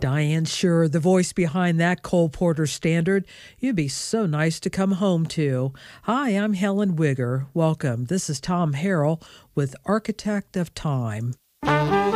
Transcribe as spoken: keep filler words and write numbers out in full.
Diane Sure, the voice behind that Cole Porter standard you'd be so nice to come home to. Hi, I'm Helen Wigger. Welcome. This is Tom Harrell with Architect of Time.